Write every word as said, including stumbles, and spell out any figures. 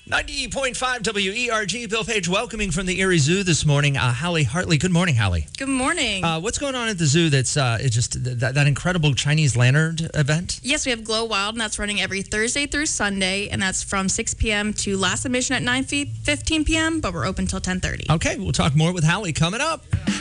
ninety point five W E R G, Bill Page welcoming from the Erie Zoo this morning. Uh, Hallie Hartley. Good morning, Hallie. Good morning. Uh, what's going on at the zoo that's uh, it's just th- that, that incredible Chinese lantern event? Yes, we have Glow Wild, and that's running every Thursday through Sunday, and that's from six p.m. to last admission at nine fifteen p.m., but we're open till ten thirty. Okay, we'll talk more with Hallie coming up.